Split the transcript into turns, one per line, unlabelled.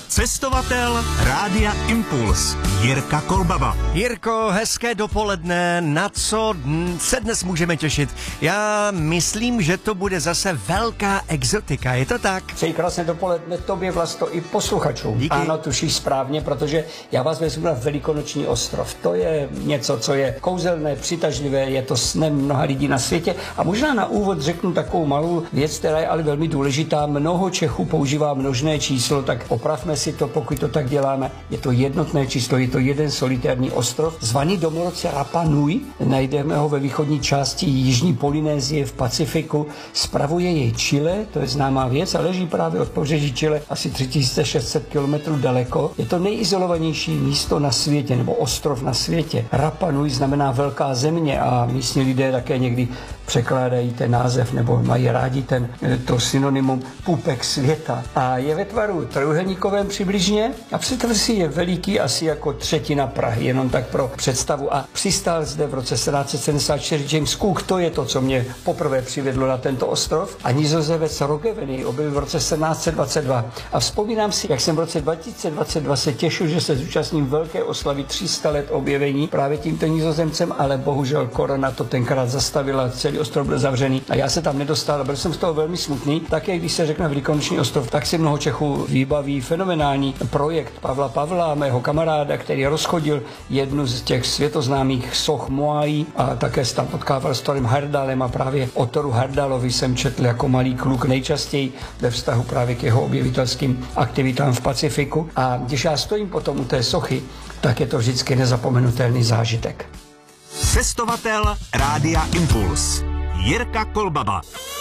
Cestovatel Rádia Impuls Jirka Kolbaba.
Jirko, hezké dopoledne, na co se dnes můžeme těšit? Já myslím, že to bude zase velká exotika, je to tak?
Přeji krásné dopoledne tobě, Vlasto, i posluchačům.
Díky.
Ano, tušíš správně, protože já vás vezmu na Velikonoční ostrov. To je něco, co je kouzelné, přitažlivé, je to snem mnoha lidí na světě. A možná na úvod řeknu takovou malou věc, která je ale velmi důležitá. Mnoho Čechů používá množné číslo, tak opravme si to, pokud to tak děláme. Je to jednotné číslo, je to jeden solitérní ostrov, zvaný domorodce Rapa Nui. Najdeme ho ve východní části Jižní Polynésie v Pacifiku. Spravuje jej Chile, to je známá věc, a leží právě od pobřeží Chile asi 3600 km daleko. Je to nejizolovanější místo na světě, nebo ostrov na světě. Rapa Nui znamená velká země a místní lidé také někdy překládají ten název, nebo mají rádi to synonymum pupek světa. A je ve tvaru trojúhelníkovém přibližně a představ si, je veliký asi jako třetina Prahy, jenom tak pro představu. A přistál zde v roce 1774 James Cook, to je to, co mě poprvé přivedlo na tento ostrov. A Nizozemec Roggeveen jej objevil v roce 1722. A vzpomínám si, jak jsem v roce 2022 se těšil, že se zúčastním velké oslavy 300 let objevení právě tímto Nizozemcem, ale bohužel korona to tenkrát zastavila, celý ostrov byl zavřený a já se tam nedostal a byl jsem z toho velmi smutný. Také když se řekne Velikonoční ostrov, tak si mnoho Čechů vybaví fenomenální projekt Pavla Pavla, mého kamaráda, který rozchodil jednu z těch světoznámých soch Moai a také se tam potkával s Torem Heyerdalem a právě o Toru Heyerdalovi jsem četl jako malý kluk nejčastěji ve vztahu právě k jeho objevitelským aktivitám v Pacifiku. A když já stojím potom u té sochy, tak je to vždycky nezapomenutelný zážitek.
Cestovatel Rádia Impuls Jirka Kolbaba.